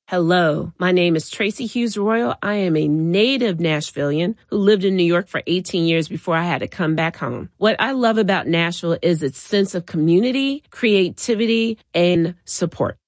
Hello, my name is Tracy Hughes Royal. I am a native Nashvilleian who lived in New York for 18 years before I had to come back home. What I love about Nashville is its sense of community, creativity, and support.